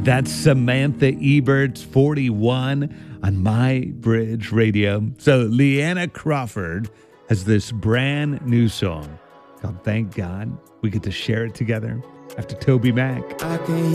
That's Samantha Ebert's 41 on My Bridge Radio. So Leanna Crawford has this brand new song called Thank God. We get to share it together after Toby Mac. I can